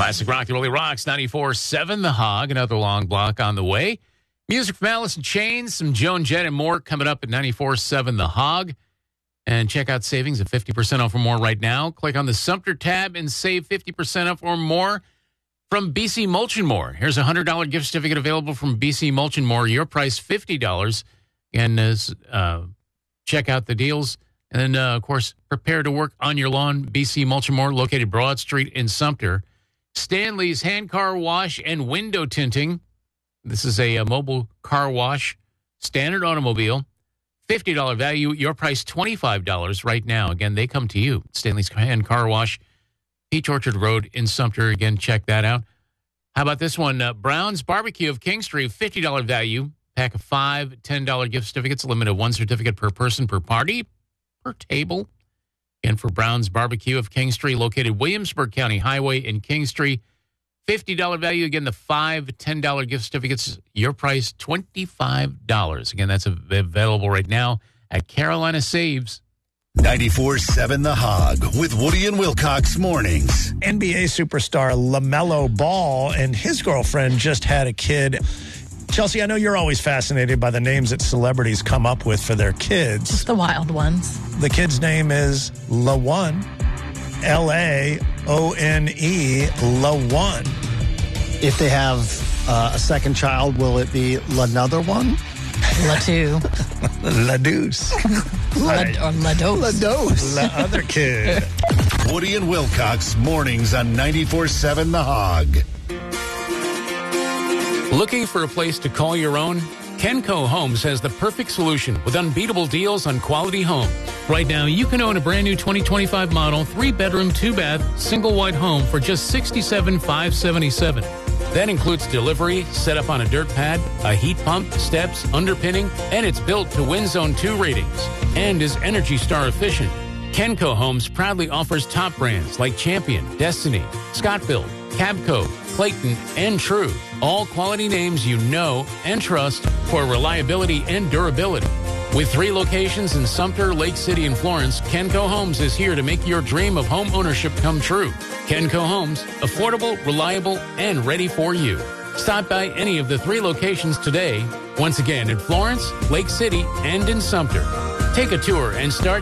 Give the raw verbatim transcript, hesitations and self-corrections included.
Classic rock that really rocks. ninety-four seven The Hog, another long block on the way. Music from Alice in Chains, some Joan Jett and more coming up at ninety-four seven The Hog. And check out savings of fifty percent off or more right now. Click on the Sumter tab and save fifty percent off or more from B C Mulch and More. Here's a one hundred dollars gift certificate available from B C Mulch and More. Your price, fifty dollars. And uh, check out the deals. And then, uh, of course, prepare to work on your lawn. B C Mulch and More, located Broad Street in Sumter. Stanley's Hand Car Wash and Window Tinting. This is a, a mobile car wash, standard automobile. fifty dollars value, your price twenty-five dollars right now. Again, they come to you. Stanley's Hand Car Wash, Peach Orchard Road in Sumter. Again, check that out. How about this one? Uh, Brown's Barbecue of King Street, fifty dollars value. Pack of five ten dollars gift certificates, a limit of one certificate per person per party, per table. And for Brown's Barbecue of King Street, located Williamsburg County Highway in King Street, fifty dollars value. Again, the five ten dollars gift certificates, your price twenty-five dollars. Again, that's available right now at Carolina Saves. ninety-four seven The Hog with Woody and Wilcox mornings. N B A superstar LaMelo Ball and his girlfriend just had a kid. Chelsea, I know you're always fascinated by the names that celebrities come up with for their kids. Just the wild ones. The kid's name is LaOne, L A O N E, LaOne. If they have uh, a second child, will it be l'another one? La two. La Deuce. La, Right. or La Dose. La dose. La other kid. Woody and Wilcox mornings on ninety-four seven The Hog. Looking for a place to call your own? Kenco Homes has the perfect solution with unbeatable deals on quality homes. Right now, you can own a brand new twenty twenty-five model, three-bedroom, two-bath, single-wide home for just sixty-seven thousand five hundred seventy-seven dollars. That includes delivery, setup on a dirt pad, a heat pump, steps, underpinning, and it's built to Win Zone two ratings and is Energy Star efficient. Kenco Homes proudly offers top brands like Champion, Destiny, Scott-Built, Cabco, Clayton, and True. All quality names you know and trust for reliability and durability. With three locations in Sumter, Lake City, and Florence, Kenco Homes is here to make your dream of home ownership come true. Kenco Homes, affordable, reliable, and ready for you. Stop by any of the three locations today. Once again, in Florence, Lake City, and in Sumter. Take a tour and start